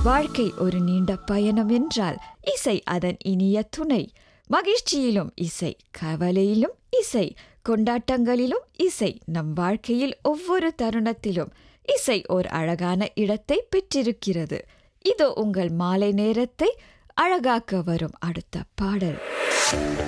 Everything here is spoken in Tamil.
வாழ்க்கை ஒரு நீண்ட பயணம் என்றால் இசை அதன் இனிய துணை. மகிழ்ச்சியிலும் இசை, கவலையிலும் இசை, கொண்டாட்டங்களிலும் இசை, நம் வாழ்க்கையில் ஒவ்வொரு தருணத்திலும் இசை ஓர் அழகான இடத்தை பெற்றிருக்கிறது. இதோ உங்கள் மாலை நேரத்தை அழகாக்க வரும் அடுத்த பாடல்.